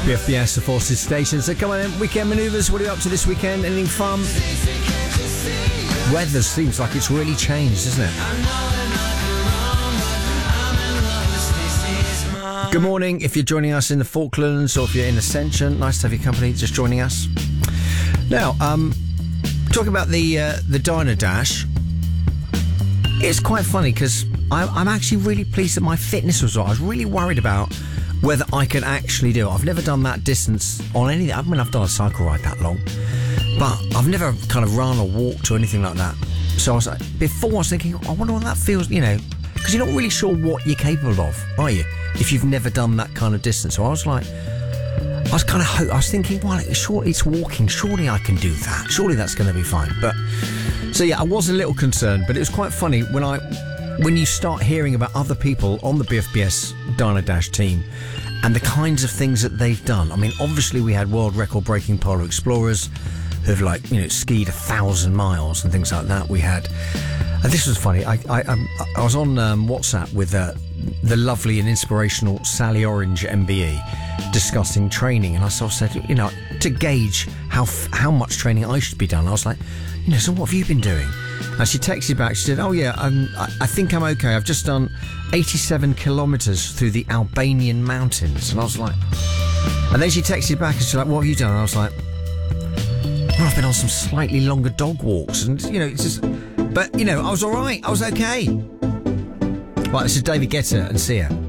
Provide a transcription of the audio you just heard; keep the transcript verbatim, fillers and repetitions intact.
B F B S, the Forces Station. So come on in, weekend manoeuvres. What are you up to this weekend? Anything fun? Weather seems like it's really changed, isn't it? Good morning if you're joining us in the Falklands or if you're in Ascension. Nice to have your company, just joining us. Now, um, talking about the uh, the Diner Dash, it's quite funny because I'm, I'm actually really pleased that my fitness was right. I was really worried about whether I could actually do it. I've never done that distance on anything. I mean, I've done a cycle ride that long, but I've never kind of run or walked or anything like that. So I was like, before I was thinking, I wonder what that feels, you know, because you're not really sure what you're capable of, are you? If you've never done that kind of distance. So I was like, I was kind of, ho- I was thinking, well, surely it's walking. Surely I can do that. Surely that's going to be fine. But so yeah, I was a little concerned, but it was quite funny when I, when you start hearing about other people on the B F B S Diner Dash team and the kinds of things that they've done. I mean, obviously we had world record breaking polar explorers who've like, you know, skied a thousand miles and things like that. We had, and this was funny. I I, um, I was on um, WhatsApp with uh, the lovely and inspirational Sally Orange M B E discussing training, and I sort of said, you know, to gauge how how much training I should be done. I was like, you know, so what have you been doing? And she texted back. She said, oh yeah, um, I, I think I'm okay. I've just done eighty-seven kilometres through the Albanian mountains. And I was like, and then she texted back and she's like, what have you done? And I was like, well, I've been on some slightly longer dog walks, and you know, it's just, but you know, I was all right. I was okay. Right, this is David Guetta and Sia.